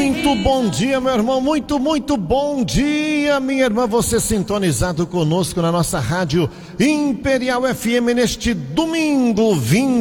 Muito bom dia, meu irmão, muito bom dia, minha irmã, você sintonizado conosco na nossa rádio Imperial FM neste domingo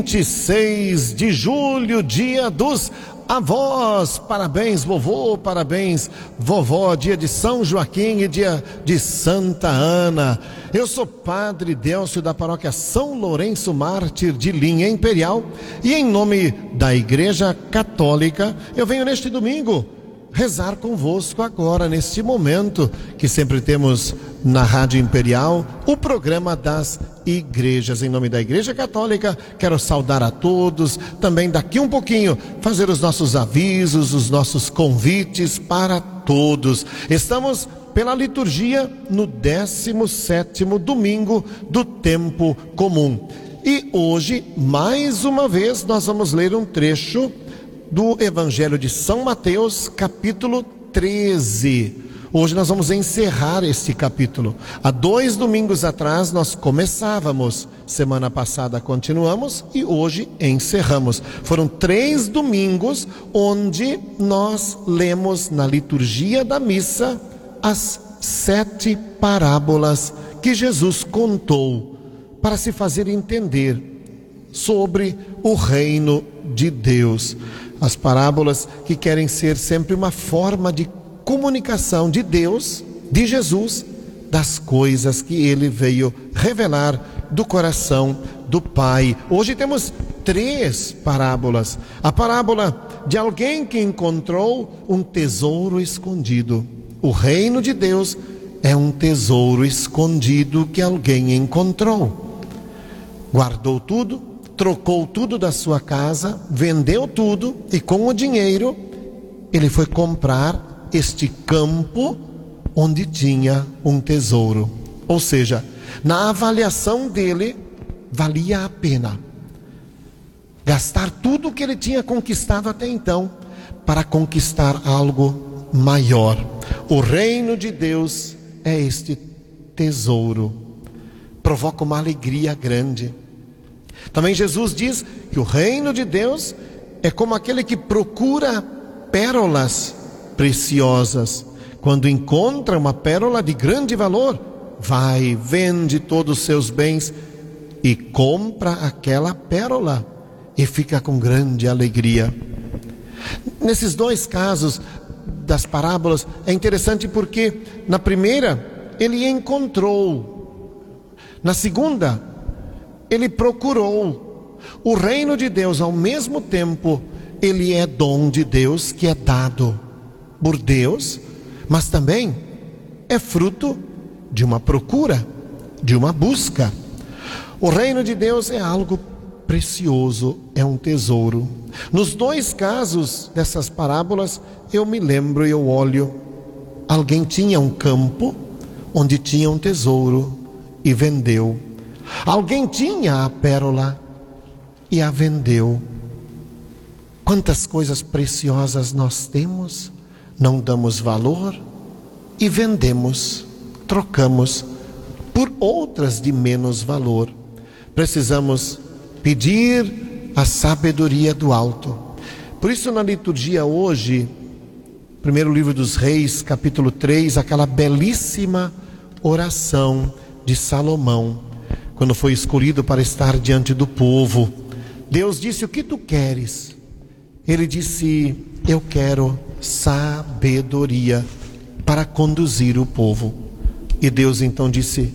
26 de julho, dia dos avós. Parabéns, vovô, parabéns, vovó, dia de São Joaquim e dia de Santa Ana. Eu sou Padre Délcio da paróquia São Lourenço Mártir de Linha Imperial e em nome da Igreja Católica eu venho neste domingo rezar convosco agora, neste momento que sempre temos na Rádio Imperial, o programa das igrejas. Em nome da Igreja Católica, quero saudar a todos, também daqui um pouquinho fazer os nossos avisos, os nossos convites para todos. Estamos pela liturgia no 17º domingo do tempo comum. E hoje, mais uma vez, nós vamos ler um trecho do Evangelho de São Mateus, capítulo 13. Hoje nós vamos encerrar este capítulo. Há 2 domingos atrás nós começávamos, semana passada continuamos e hoje encerramos. Foram 3 domingos onde nós lemos na liturgia da missa as 7 parábolas que Jesus contou para se fazer entender sobre o reino de Deus. As parábolas que querem ser sempre uma forma de comunicação de Deus, de Jesus, das coisas que ele veio revelar do coração do Pai. Hoje temos 3 parábolas. A parábola de alguém que encontrou um tesouro escondido. O reino de Deus é um tesouro escondido que alguém encontrou. Guardou tudo, trocou tudo da sua casa, vendeu tudo e com o dinheiro ele foi comprar este campo onde tinha um tesouro. Ou seja, na avaliação dele, valia a pena gastar tudo o que ele tinha conquistado até então para conquistar algo maior. O reino de Deus é este tesouro. Provoca uma alegria grande. Também Jesus diz que o reino de Deus é como aquele que procura pérolas preciosas. Quando encontra uma pérola de grande valor, vai, vende todos os seus bens e compra aquela pérola e fica com grande alegria. Nesses 2 casos das parábolas é interessante porque na primeira ele encontrou, na segunda ele procurou. O reino de Deus, ao mesmo tempo, ele é dom de Deus que é dado por Deus, mas também é fruto de uma procura, de uma busca. O reino de Deus é algo precioso, é um tesouro. Nos 2 casos dessas parábolas, eu me lembro e eu olho. Alguém tinha um campo onde tinha um tesouro e vendeu. Alguém tinha a pérola e a vendeu. Quantas coisas preciosas nós temos, não damos valor e vendemos, trocamos por outras de menos valor. Precisamos pedir a sabedoria do alto. Por isso na liturgia hoje, primeiro livro dos Reis, capítulo 3, aquela belíssima oração de Salomão, quando foi escolhido para estar diante do povo. Deus disse: o que tu queres? Ele disse: eu quero sabedoria para conduzir o povo. E Deus então disse: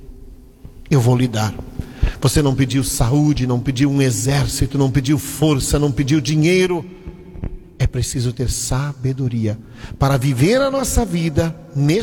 eu vou lhe dar. Você não pediu saúde, não pediu um exército, não pediu força, não pediu dinheiro. É preciso ter sabedoria para viver a nossa vida neste